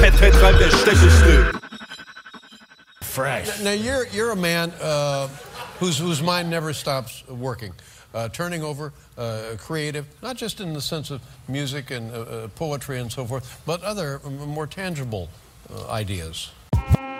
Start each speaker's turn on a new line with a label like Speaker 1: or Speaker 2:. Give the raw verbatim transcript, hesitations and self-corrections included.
Speaker 1: très très très der Stechesstück.
Speaker 2: Fresh. Now you're you're a man uh, whose whose mind never stops working, uh, turning over, uh, creative, not just in the sense of music and uh, uh, poetry and so forth, but other more tangible uh, ideas.